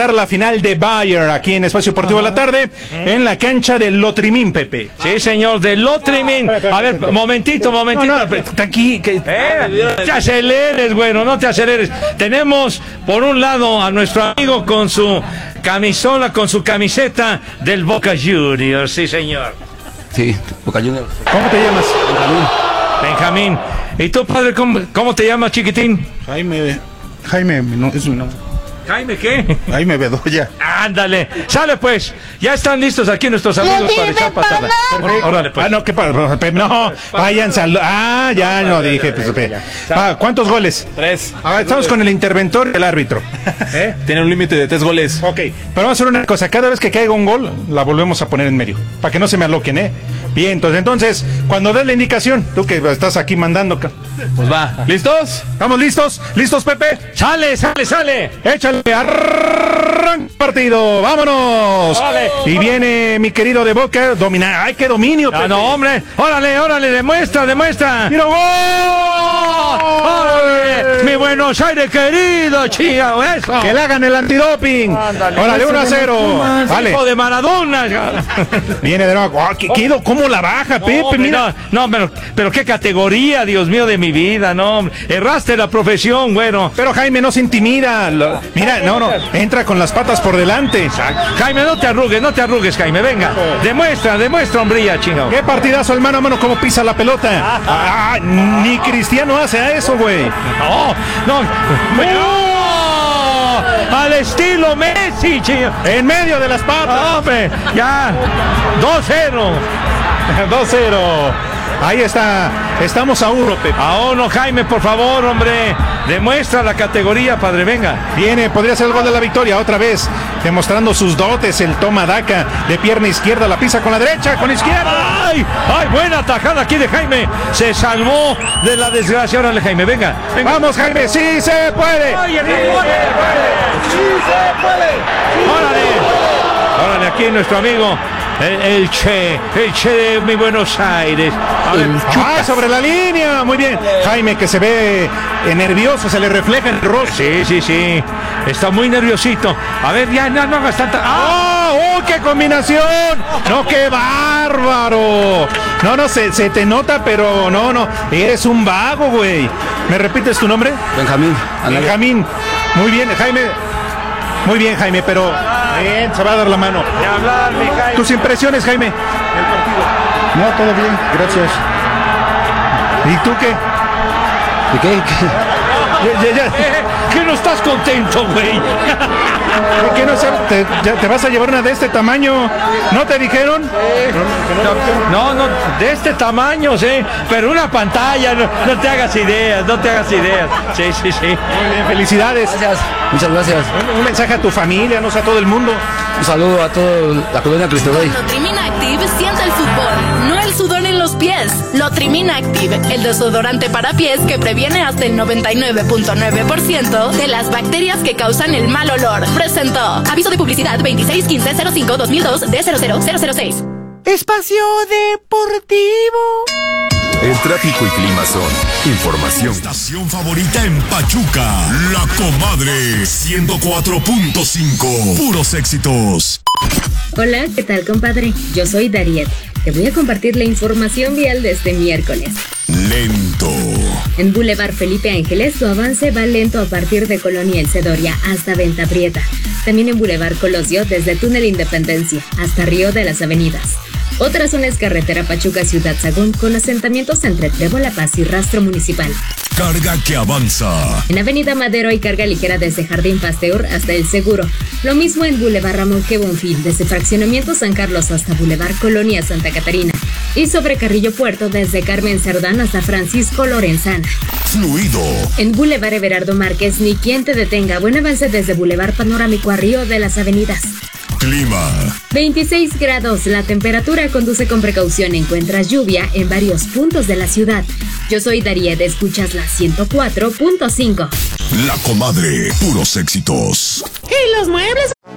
disfrutar la final de Bayern aquí en Espacio Deportivo de la Tarde, en la cancha del Lotrimín, Pepe. Sí, señor, del Lotrimín. A ver, momentito. No, está aquí. No te aceleres, bueno, no te aceleres. Tenemos, por un lado, a nuestro amigo con su camisola, con su camiseta del Boca Juniors. Sí, señor. Sí, Boca Juniors. ¿Cómo te llamas? Benjamín. ¿Y tú, padre, cómo te llamas, chiquitín? Jaime, no, es mi nombre. ¿Jaime qué? Jaime Bedoya. Ándale, sale pues. Ya están listos aquí nuestros amigos para echar patada. Órale pues. No, ¿qué pasa? No, vayan ya no dije. ¿Cuántos goles? 3. Estamos con el interventor del árbitro. Tiene un límite de 3 goles. Ok, pero vamos a hacer una cosa. Cada vez que caiga un gol, la volvemos a poner en medio. Para que no se me aloquen, Bien, entonces, cuando des la indicación, tú que estás aquí mandando. Pues va. ¿Listos? ¿Estamos listos? ¿Listos, Pepe? Sale. Échale, arranca partido, vámonos. Vale. Y viene mi querido de Boca, dominar. ¡Ay, qué dominio, Pepe! No, hombre, órale, demuestra. ¡Tiro gol! ¡Órale! Mi Buenos Aires querido, chico, eso. Que le hagan el antidoping. Ándale. Órale, 1-0. Vale. Hijo de Maradona. Viene de nuevo. ¿Cómo la baja, Pepe? Mira. No, pero qué categoría, Dios mío de mi vida, no. Erraste la profesión, bueno. Pero Jaime no se intimida. Mira, no, entra con las patas por delante. Jaime, no te arrugues, Jaime, venga. Demuestra hombría, chingado. Qué partidazo, el mano a mano, cómo pisa la pelota. Ni Cristiano hace a eso, güey. No. Al estilo Messi, chingado. En medio de las patas. Hombre, ya. 2-0. 2-0. Ahí está. Estamos a 1, Pepe. A 1, Jaime, por favor, hombre. Demuestra la categoría, padre, venga. Podría ser el gol de la victoria otra vez, demostrando sus dotes. El toma daca de pierna izquierda, la pisa con la derecha, con izquierda. ¡Ay! Buena tajada aquí de Jaime. Se salvó de la desgracia. Órale, Jaime, venga. Vamos, Jaime, sí se puede. ¡Sí se puede! Órale, aquí nuestro amigo. El Che de mi Buenos Aires. A ver, sobre la línea, muy bien. Jaime, que se ve nervioso, se le refleja en el rostro. Sí, está muy nerviosito. A ver, ya no hagas tanta. ¡Qué combinación! ¡No, qué bárbaro! No, se te nota, pero no, eres un vago, güey. ¿Me repites tu nombre? Benjamín. Benjamín. Muy bien, Jaime. Muy bien, Jaime, pero bien, se va a dar la mano. De hablar, Jaime. Tus impresiones, Jaime. El partido. No, todo bien, gracias. ¿Y tú qué? ¿Y qué? ¿Qué no estás contento, güey? ¿Qué no sabes? ¿Te vas a llevar una de este tamaño? ¿No te dijeron? No, de este tamaño, sí. Pero una pantalla, no te hagas ideas. Sí. Muy bien, felicidades. Gracias. Muchas gracias. Un mensaje a tu familia, no sé, a todo el mundo. Un saludo a toda la colonia Cristo Rey. Lotrimín Active siente el fútbol, no el sudor en los pies. Lotrimín Active, el desodorante para pies que previene hasta el 99.9% de las bacterias que causan el mal olor. Presentó. Aviso de publicidad 261505-2002 D00006. Espacio Deportivo. El tráfico y clima son información. Estación favorita en Pachuca, La Comadre 104.5. Puros éxitos. Hola, ¿qué tal, compadre? Yo soy Dariet. Te voy a compartir la información vial de este miércoles. Lento. En Boulevard Felipe Ángeles, su avance va lento a partir de Colonia El Cedoria hasta Venta Prieta. También en Boulevard Colosio, desde Túnel Independencia hasta Río de las Avenidas. Otra zona es carretera Pachuca-Ciudad Sagún, con asentamientos entre Trevo La Paz y Rastro Municipal. Carga que avanza. En Avenida Madero hay carga ligera desde Jardín Pasteur hasta El Seguro. Lo mismo en Boulevard Ramón G. Bonfil, desde Fraccionamiento San Carlos hasta Boulevard Colonia Santa Catarina. Y sobre Carrillo Puerto, desde Carmen Cerdán hasta Francisco Lorenzana. Fluido. En Boulevard Everardo Márquez, ni quien te detenga. Buen avance desde Boulevard Panorámico a Río de las Avenidas. Clima. 26 grados, la temperatura, conduce con precaución, encuentras lluvia en varios puntos de la ciudad. Yo soy Dariet, escuchas la 104.5. La Comadre, puros éxitos. ¿Y los muebles?